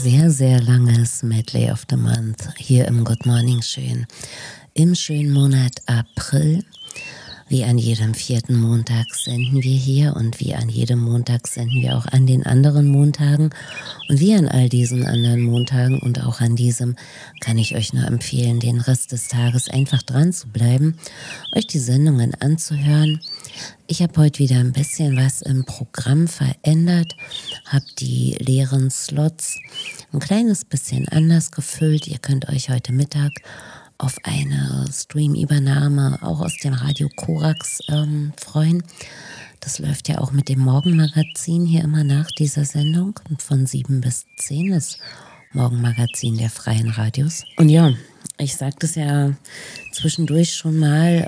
sehr, sehr langes Medley of the Month hier im Good Morning Schön. Im schönen Monat April. Wie an jedem vierten Montag senden wir hier und wie an jedem Montag senden wir auch an den anderen Montagen. Und wie an all diesen anderen Montagen und auch an diesem kann ich euch nur empfehlen, den Rest des Tages einfach dran zu bleiben, euch die Sendungen anzuhören. Ich habe heute wieder ein bisschen was im Programm verändert, habe die leeren Slots ein kleines bisschen anders gefüllt. Ihr könnt euch heute Mittag auf eine Stream-Übernahme auch aus dem Radio Korax freuen. Das läuft ja auch mit dem Morgenmagazin hier immer nach dieser Sendung von 7 bis 10, das Morgenmagazin der Freien Radios. Und ja, ich sagte es ja zwischendurch schon mal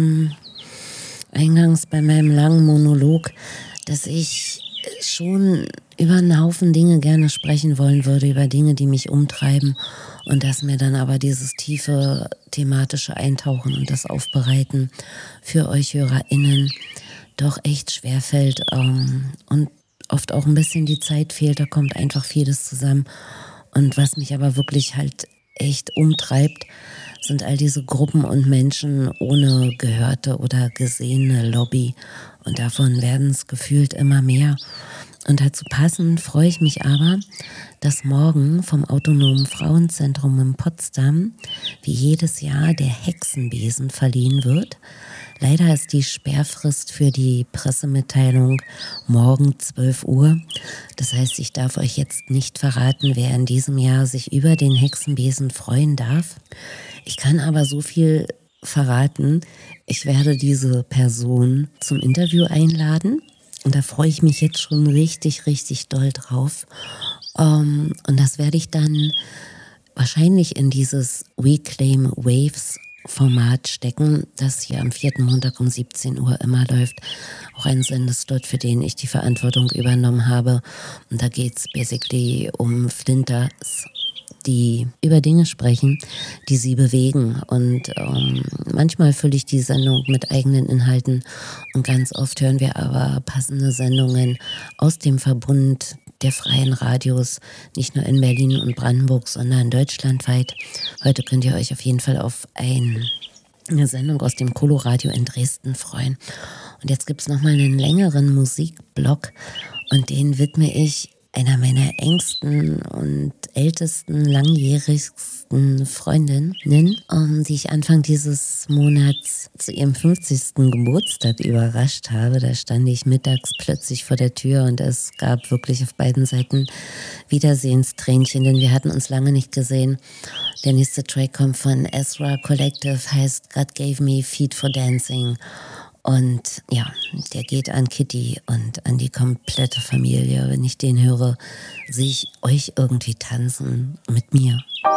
eingangs bei meinem langen Monolog, dass ich schon über einen Haufen Dinge gerne sprechen wollen würde, über Dinge, die mich umtreiben und dass mir dann aber dieses tiefe thematische Eintauchen und das Aufbereiten für euch HörerInnen doch echt schwerfällt und oft auch ein bisschen die Zeit fehlt, da kommt einfach vieles zusammen. Und was mich aber wirklich halt echt umtreibt, sind all diese Gruppen und Menschen ohne gehörte oder gesehene Lobby. Und davon werden es gefühlt immer mehr. Und dazu passend freue ich mich aber, dass morgen vom Autonomen Frauenzentrum in Potsdam wie jedes Jahr der Hexenbesen verliehen wird. Leider ist die Sperrfrist für die Pressemitteilung morgen 12 Uhr. Das heißt, ich darf euch jetzt nicht verraten, wer in diesem Jahr sich über den Hexenbesen freuen darf. Ich kann aber so viel verraten, ich werde diese Person zum Interview einladen. Und da freue ich mich jetzt schon richtig, richtig doll drauf. Und das werde ich dann wahrscheinlich in dieses Reclaim Waves Format stecken, das hier am 4. Montag um 17 Uhr immer läuft. Auch ein Sendeslot, für den ich die Verantwortung übernommen habe. Und da geht es basically um Flinters, die über Dinge sprechen, die sie bewegen. Und manchmal fülle ich die Sendung mit eigenen Inhalten und ganz oft hören wir aber passende Sendungen aus dem Verbund der freien Radios, nicht nur in Berlin und Brandenburg, sondern deutschlandweit. Heute könnt ihr euch auf jeden Fall auf eine Sendung aus dem Coloradio in Dresden freuen. Und jetzt gibt es nochmal einen längeren Musikblock und den widme ich einer meiner engsten und ältesten, langjährigsten Freundinnen, die ich Anfang dieses Monats zu ihrem 50. Geburtstag überrascht habe. Da stand ich mittags plötzlich vor der Tür und es gab wirklich auf beiden Seiten Wiedersehenstränchen, denn wir hatten uns lange nicht gesehen. Der nächste Track kommt von Ezra Collective, heißt God Gave Me Feet for Dancing. Und ja, der geht an Kitty und an die komplette Familie. Wenn ich den höre, sehe ich euch irgendwie tanzen mit mir.